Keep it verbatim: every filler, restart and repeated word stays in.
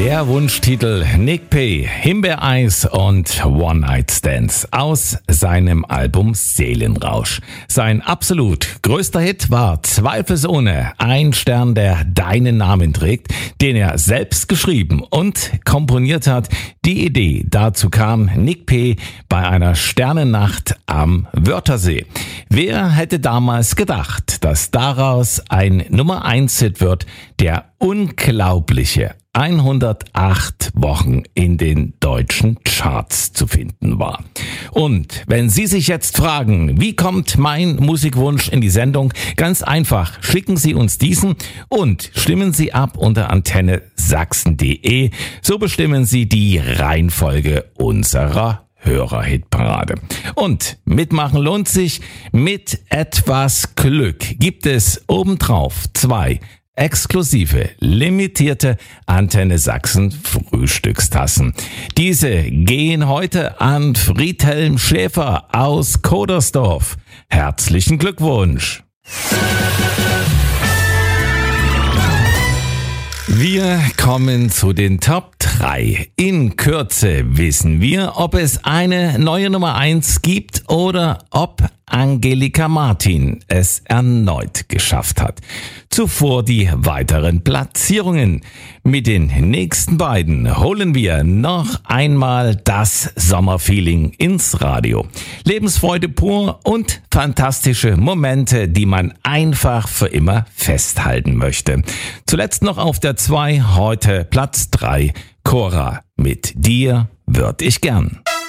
Der Wunschtitel Nick P., Himbeereis und One-Night-Stands aus seinem Album Seelenrausch. Sein absolut größter Hit war zweifelsohne Ein Stern, der deinen Namen trägt, den er selbst geschrieben und komponiert hat. Die Idee dazu kam Nick P. bei einer Sternennacht am Wörthersee. Wer hätte damals gedacht, dass daraus ein Nummer eins Hit wird, der unglaubliche hundertacht Wochen in den deutschen Charts zu finden war. Und wenn Sie sich jetzt fragen, wie kommt mein Musikwunsch in die Sendung? Ganz einfach, schicken Sie uns diesen und stimmen Sie ab unter antenne sachsen punkt de. So bestimmen Sie die Reihenfolge unserer Hörerhitparade. Und mitmachen lohnt sich. Mit etwas Glück gibt es obendrauf zwei exklusive, limitierte Antenne Sachsen Frühstückstassen. Diese gehen heute an Friedhelm Schäfer aus Kodersdorf. Herzlichen Glückwunsch! Wir kommen zu den Top drei. In Kürze wissen wir, ob es eine neue Nummer eins gibt oder ob Angelika Martin es erneut geschafft hat. Zuvor die weiteren Platzierungen. Mit den nächsten beiden holen wir noch einmal das Sommerfeeling ins Radio. Lebensfreude pur und fantastische Momente, die man einfach für immer festhalten möchte. Zuletzt noch auf der zwei, heute Platz drei, Cora mit Dir würd ich gern.